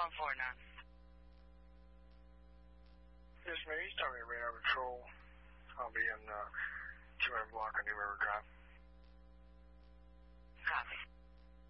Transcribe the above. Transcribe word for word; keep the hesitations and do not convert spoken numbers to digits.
one four nine. Yes, man, he's talking to radar patrol. I'll be in uh, two hundred block of New River Drive.